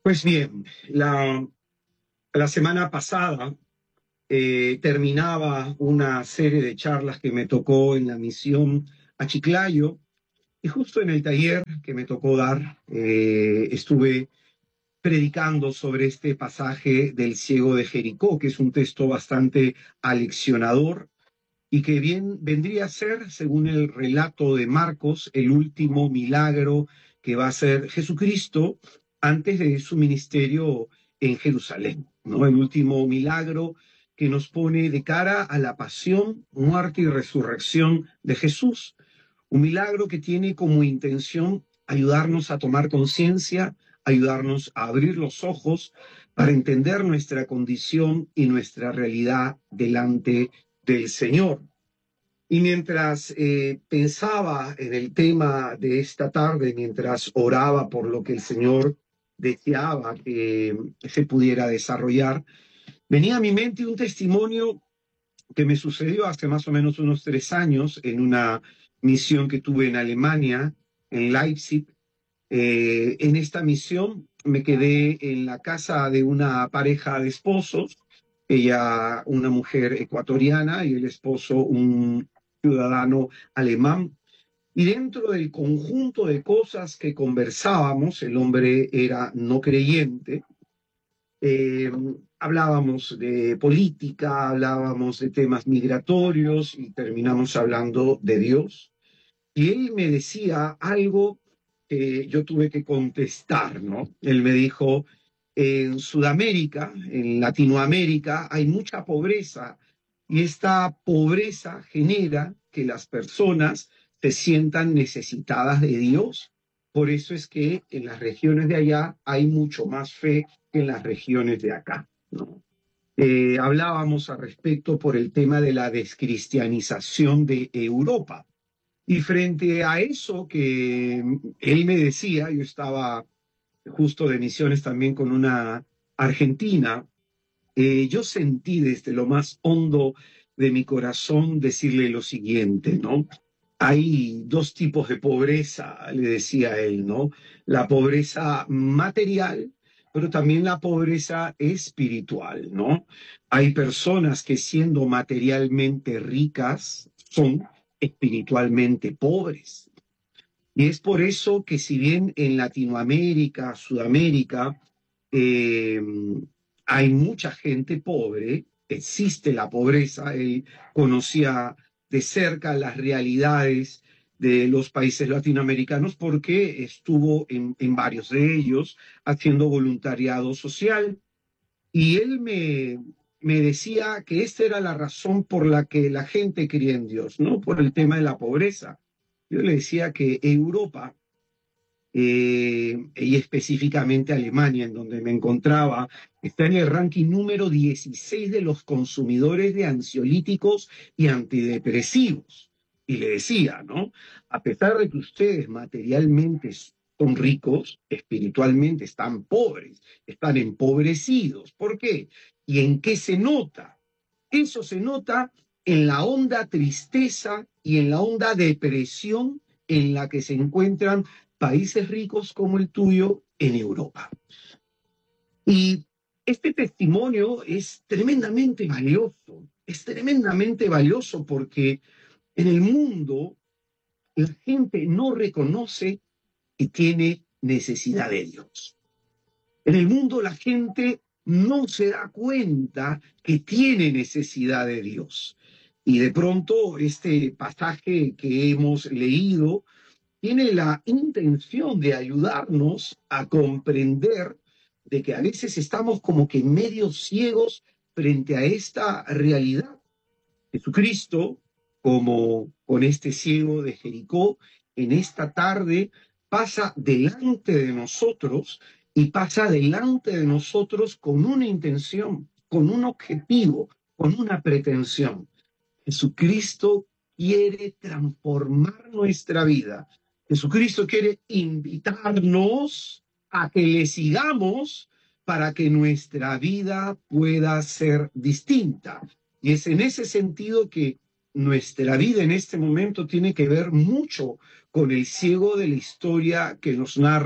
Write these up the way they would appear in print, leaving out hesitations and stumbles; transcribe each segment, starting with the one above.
Pues bien, la semana pasada terminaba una serie de charlas que me tocó en la misión a Chiclayo y justo en el taller que me tocó dar estuve predicando sobre este pasaje del ciego de Jericó, que es un texto bastante aleccionador y que bien vendría a ser, según el relato de Marcos, el último milagro que va a hacer Jesucristo antes de su ministerio en Jerusalén, ¿no? El último milagro que nos pone de cara a la pasión, muerte y resurrección de Jesús. Un milagro que tiene como intención ayudarnos a tomar conciencia, ayudarnos a abrir los ojos para entender nuestra condición y nuestra realidad delante del Señor. Y mientras pensaba en el tema de esta tarde, mientras oraba por lo que el Señor deseaba que se pudiera desarrollar, venía a mi mente un testimonio que me sucedió hace más o menos unos 3 años en una misión que tuve en Alemania, en Leipzig. En esta misión me quedé en la casa de una pareja de esposos, ella una mujer ecuatoriana y el esposo un ciudadano alemán. Y dentro del conjunto de cosas que conversábamos, el hombre era no creyente, eh, hablábamos de política, hablábamos de temas migratorios y terminamos hablando de Dios. Y él me decía algo que yo tuve que contestar, ¿no? Él me dijo, en Sudamérica, en Latinoamérica, hay mucha pobreza y esta pobreza genera que las personas se sientan necesitadas de Dios. Por eso es que en las regiones de allá hay mucho más fe que en las regiones de acá, ¿no? Hablábamos al respecto por el tema de la descristianización de Europa. Y frente a eso que él me decía, yo estaba justo de misiones también con una argentina, yo sentí desde lo más hondo de mi corazón decirle lo siguiente, ¿no? Hay dos tipos de pobreza, le decía él, ¿no? La pobreza material, pero también la pobreza espiritual, ¿no? Hay personas que siendo materialmente ricas son espiritualmente pobres. Y es por eso que si bien en Latinoamérica, Sudamérica, eh, hay mucha gente pobre, existe la pobreza, él conocía de cerca las realidades de los países latinoamericanos porque estuvo en varios de ellos haciendo voluntariado social. Y él me decía que esta era la razón por la que la gente creía en Dios, no por el tema de la pobreza. Yo le decía que Europa, y específicamente Alemania, en donde me encontraba, está en el ranking número 16 de los consumidores de ansiolíticos y antidepresivos. Y le decía, ¿no? A pesar de que ustedes materialmente son ricos, espiritualmente están pobres, están empobrecidos. ¿Por qué? ¿Y en qué se nota? Eso se nota en la honda tristeza y en la honda depresión en la que se encuentran países ricos como el tuyo en Europa. Y este testimonio es tremendamente valioso porque en el mundo la gente no reconoce que tiene necesidad de Dios. En el mundo la gente no se da cuenta que tiene necesidad de Dios. Y de pronto este pasaje que hemos leído tiene la intención de ayudarnos a comprender de que a veces estamos como que medio ciegos frente a esta realidad. Jesucristo, como con este ciego de Jericó, en esta tarde pasa delante de nosotros y pasa delante de nosotros con una intención, con un objetivo, con una pretensión. Jesucristo quiere transformar nuestra vida. Jesucristo quiere invitarnos a que le sigamos para que nuestra vida pueda ser distinta. Y es en ese sentido que nuestra vida en este momento tiene que ver mucho con el ciego de la historia que nos narra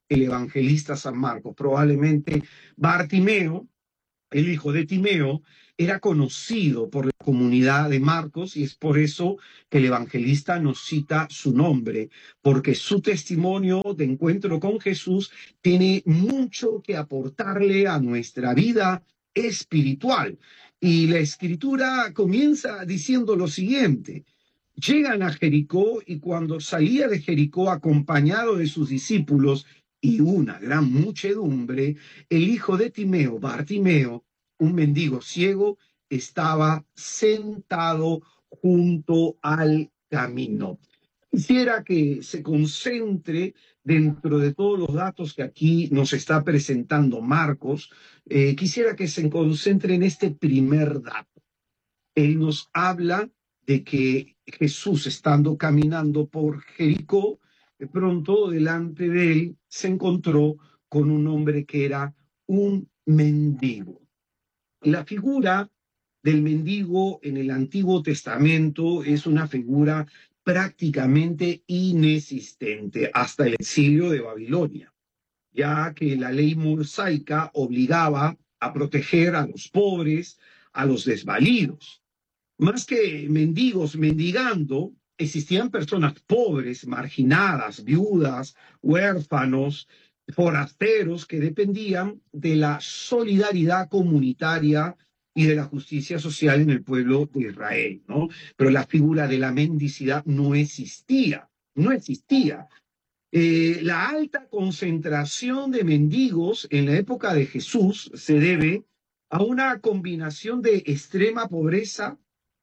el evangelista San Marcos. Probablemente Bartimeo, el hijo de Timeo, era conocido por la comunidad de Marcos y es por eso que el evangelista nos cita su nombre, porque su testimonio de encuentro con Jesús tiene mucho que aportarle a nuestra vida espiritual. Y la escritura comienza diciendo lo siguiente. Llegan a Jericó y cuando salía de Jericó acompañado de sus discípulos y una gran muchedumbre, el hijo de Timeo, Bartimeo, un mendigo ciego, estaba sentado junto al camino. Quisiera que se concentre dentro de todos los datos que aquí nos está presentando Marcos, quisiera que se concentre en este primer dato. Él nos habla de que Jesús, estando caminando por Jericó, de pronto delante de él se encontró con un hombre que era un mendigo. La figura del mendigo en el Antiguo Testamento es una figura prácticamente inexistente hasta el exilio de Babilonia, ya que la ley mosaica obligaba a proteger a los pobres, a los desvalidos. Más que mendigos mendigando, existían personas pobres, marginadas, viudas, huérfanos, forasteros que dependían de la solidaridad comunitaria y de la justicia social en el pueblo de Israel, ¿no? Pero la figura de la mendicidad no existía, no existía. La alta concentración de mendigos en la época de Jesús se debe a una combinación de extrema pobreza,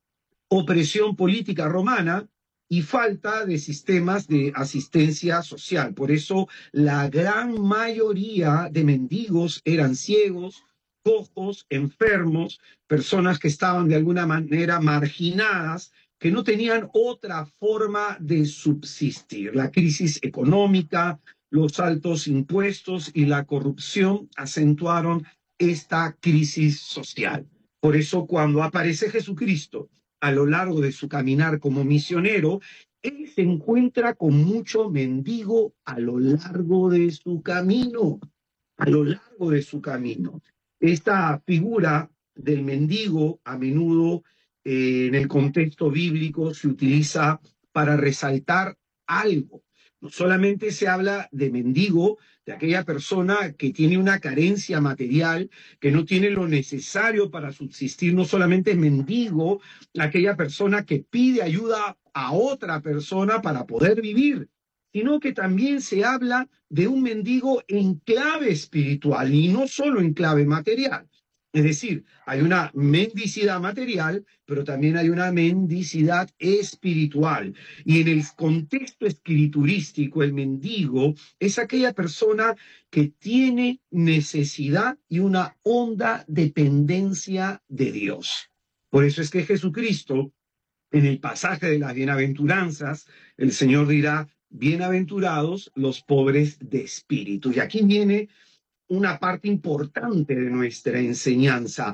opresión política romana y falta de sistemas de asistencia social. Por eso la gran mayoría de mendigos eran ciegos, cojos, enfermos, personas que estaban de alguna manera marginadas, que no tenían otra forma de subsistir. La crisis económica, los altos impuestos y la corrupción acentuaron esta crisis social. Por eso cuando aparece Jesucristo a lo largo de su caminar como misionero, él se encuentra con mucho mendigo a lo largo de su camino, a lo largo de su camino. Esta figura del mendigo a menudo en el contexto bíblico se utiliza para resaltar algo. No solamente se habla de mendigo, de aquella persona que tiene una carencia material, que no tiene lo necesario para subsistir, no solamente mendigo, aquella persona que pide ayuda a otra persona para poder vivir, sino que también se habla de un mendigo en clave espiritual y no solo en clave material. Es decir, hay una mendicidad material, pero también hay una mendicidad espiritual. Y en el contexto escriturístico, el mendigo es aquella persona que tiene necesidad y una honda dependencia de Dios. Por eso es que Jesucristo, en el pasaje de las bienaventuranzas, el Señor dirá, bienaventurados los pobres de espíritu. Y aquí viene una parte importante de nuestra enseñanza.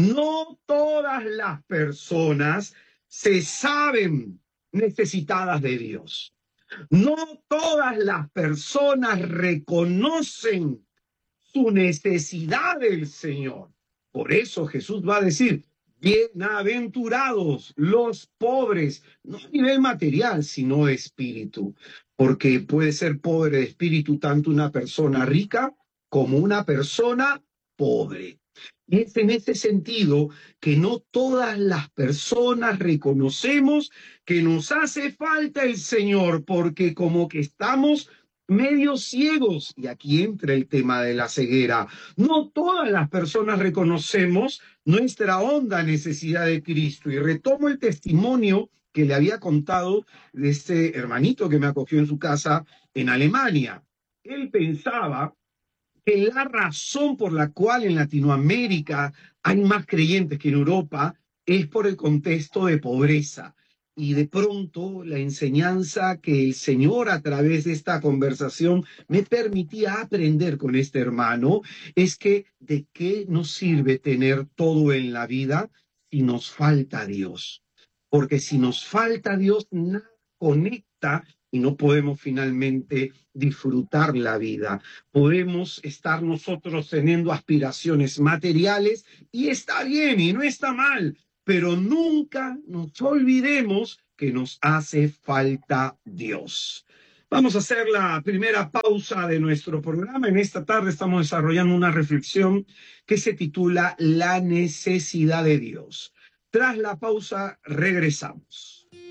No todas las personas se saben necesitadas de Dios. No todas las personas reconocen su necesidad del Señor. Por eso Jesús va a decir, bienaventurados los pobres, no a nivel material, sino de espíritu, porque puede ser pobre de espíritu tanto una persona rica como una persona pobre. Y es en ese sentido que no todas las personas reconocemos que nos hace falta el Señor, porque como que estamos medio ciegos, y aquí entra el tema de la ceguera. No todas las personas reconocemos nuestra honda necesidad de Cristo. Y retomo el testimonio que le había contado de este hermanito que me acogió en su casa en Alemania. Él pensaba que la razón por la cual en Latinoamérica hay más creyentes que en Europa es por el contexto de pobreza. Y de pronto la enseñanza que el Señor a través de esta conversación me permitía aprender con este hermano es que de qué nos sirve tener todo en la vida si nos falta Dios. Porque si nos falta Dios, nada conecta y no podemos finalmente disfrutar la vida. Podemos estar nosotros teniendo aspiraciones materiales y está bien y no está mal, pero nunca nos olvidemos que nos hace falta Dios. Vamos a hacer la primera pausa de nuestro programa. En esta tarde estamos desarrollando una reflexión que se titula La necesidad de Dios. Tras la pausa, regresamos.